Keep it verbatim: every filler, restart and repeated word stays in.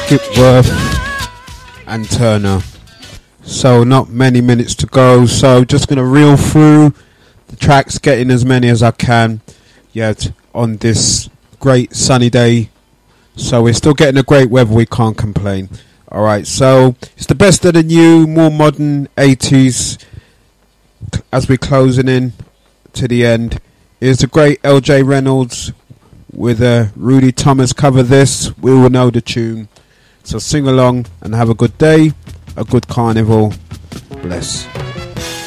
Skipworth and Turner. So not many minutes to go, so just going to reel through the tracks, getting as many as I can yet on this great sunny day. So we're still getting a great weather, we can't complain. Alright, so it's the best of the new, more modern eighties. As we're closing in to the end, is the great L J Reynolds with a Rudy Thomas cover. This, we will know the tune. So sing along and have a good day, a good carnival. Bless.